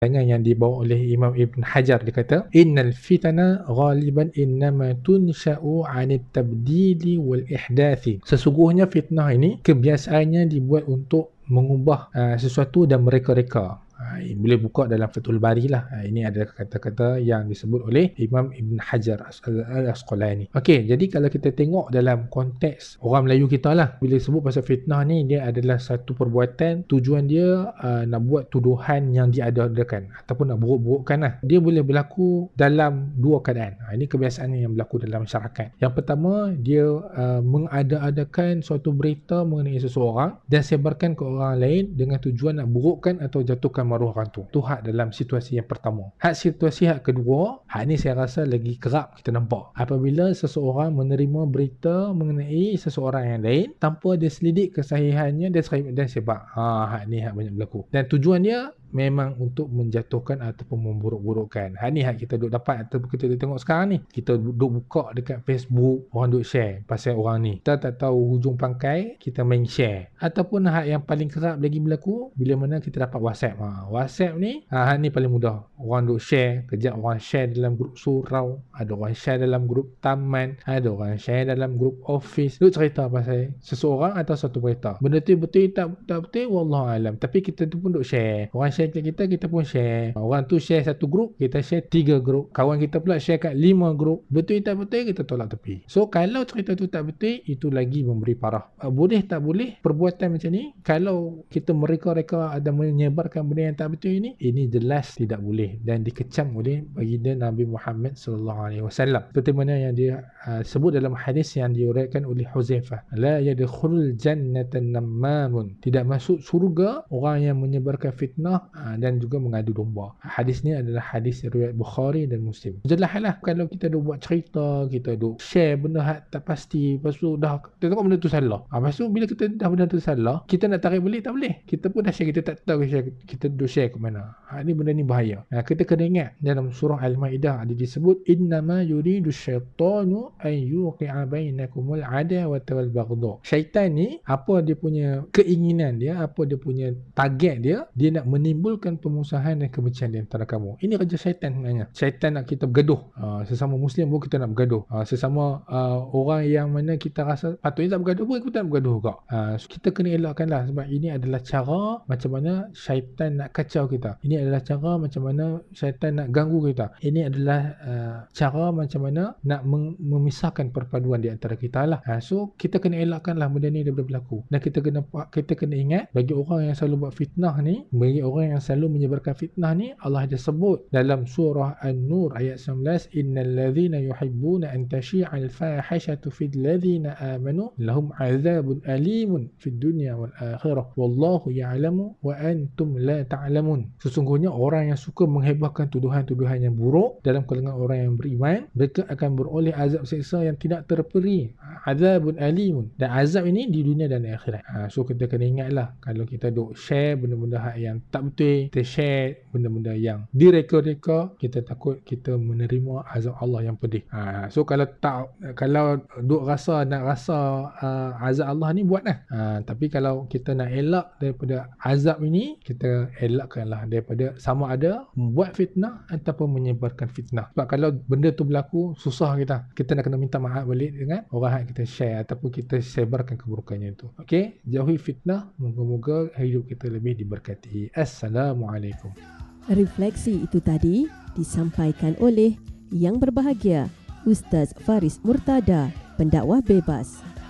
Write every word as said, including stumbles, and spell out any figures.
yang dibawa oleh Imam Ibn Hajar, dia kata innal fitana ghaliban innama tunsha'u 'anit tabdili wal ihdathi. Sesungguhnya fitnah ini kebiasaannya dibuat untuk mengubah uh, sesuatu dan mereka-reka. Ha, boleh buka dalam Fathul Bari lah. Ha, ini adalah kata-kata yang disebut oleh Imam Ibn Hajar Al-Asqalani. Okey, jadi kalau kita tengok dalam konteks orang Melayu kita lah, bila sebut pasal fitnah ni, dia adalah satu perbuatan, tujuan dia uh, nak buat tuduhan yang diada-adakan ataupun nak buruk-burukkan lah. Dia boleh berlaku dalam dua keadaan. Ha, ini kebiasaan yang berlaku dalam masyarakat. Yang pertama, dia uh, mengada-adakan suatu berita mengenai seseorang dan sebarkan ke orang lain dengan tujuan nak burukkan atau jatuhkan maruah orang tu. Tu hak dalam situasi yang pertama. Hak situasi hak kedua, hak ni saya rasa lagi kerap kita nampak. Apabila seseorang menerima berita mengenai seseorang yang lain tanpa dia selidik kesahihannya dan, dan sebar. Ha, hak ni hak banyak berlaku. Dan tujuan dia memang untuk menjatuhkan ataupun memburuk-burukkan. Ha, ni hak kita duk dapat ataupun kita duk tengok sekarang ni. Kita duk buka dekat Facebook, orang duk share pasal orang ni. Kita tak tahu hujung pangkai, kita main share. Ataupun hak yang paling kerap lagi berlaku bila mana kita dapat WhatsApp. Ha, WhatsApp ni, ha, hak ni paling mudah. Orang duk share, kejap orang share dalam grup surau, ada orang share dalam grup taman, ada orang share dalam grup office. Duk cerita pasal seseorang atau satu berita. Benda tu betul tak, tak betul, wallahualam. Tapi kita tu pun duk share. Orang share kat kita, kita pun share. Orang tu share satu grup, kita share tiga grup. Kawan kita pula share kat lima grup. Betul tak betul, kita tolak tepi. So kalau cerita tu tak betul, itu lagi memberi parah. Boleh tak boleh perbuatan macam ni? Kalau kita mereka-reka ada menyebarkan benda yang tak betul ini, ini jelas tidak boleh dan dikecam oleh baginda Nabi Muhammad sallallahu alaihi wasallam. Seperti mana yang dia uh, sebut dalam hadis yang diuraikan oleh Huzaifah, la yadkhulul jannata nammamun, tidak masuk surga orang yang menyebarkan fitnah dan juga mengadu domba. Hadis ni adalah hadis riwayat Bukhari dan Muslim. Jelaslah kalau kita duk buat cerita, kita duk share benda hak tak pasti, lepas tu dah kita tengok benda tu salah. Ha, lepas tu bila kita dah benda tu salah, kita nak tarik balik tak boleh. Kita pun dah share, kita tak tahu share, kita duk share ke mana. Ha, ni benda ni bahaya. Ha, kita kena ingat dalam surah Al-Maidah ada disebut innama yuridu syaitanu an yuqi'a bainakumul adawata wal baghdha. Syaitan ni apa dia punya keinginan dia, apa dia punya target dia, dia nak menimbulkan pemusuhan dan kebencian di antara kamu. Ini kerja syaitan sebenarnya. Syaitan nak kita bergaduh. Uh, sesama Muslim pun kita nak bergaduh. Uh, sesama uh, orang yang mana kita rasa patutnya tak bergaduh pun kita nak bergaduh juga. Uh, so kita kena elakkanlah sebab ini adalah cara macam mana syaitan nak kacau kita. Ini adalah cara macam mana syaitan nak ganggu kita. Ini adalah uh, cara macam mana nak mem- memisahkan perpaduan di antara kita lah. Uh, so kita kena elakkanlah benda ni daripada berlaku. Dan kita kena kita kena ingat bagi orang yang selalu buat fitnah ni, bagi orang yang selalu menyebarkan fitnah ni, Allah ada sebut dalam surah An-Nur ayat sembilan belas, innal ladzina yuhibbuna an tashi'al fahishatu fil ladzina amanu lahum 'adzabun alimun fid dunya wal akhirah wallahu ya'lamu wa antum la ta'lamun. Sesungguhnya orang yang suka menghebahkan tuduhan-tuduhan yang buruk dalam kalangan orang yang beriman, mereka akan beroleh azab seksa yang tidak terperi, azabun alimun, dan azab ini di dunia dan akhirat. Ha, so kita kena ingatlah kalau kita duk share benda-benda yang tak betul, kita share benda-benda yang direka-reka, kita takut kita menerima azab Allah yang pedih. Ha, so kalau tak, kalau duk rasa nak rasa uh, azab Allah ni, buatlah. Ha, tapi kalau kita nak elak daripada azab ini, kita elakkanlah daripada sama ada membuat fitnah ataupun menyebarkan fitnah. Sebab kalau benda tu berlaku, susah kita. Kita nak kena minta maaf balik dengan orang yang kita share ataupun kita sebarkan keburukannya itu. Okey, jauhi fitnah. Moga-moga hidup kita lebih diberkati. Assalamualaikum. Refleksi itu tadi disampaikan oleh Yang Berbahagia Ustaz Faris Murtada, pendakwah bebas.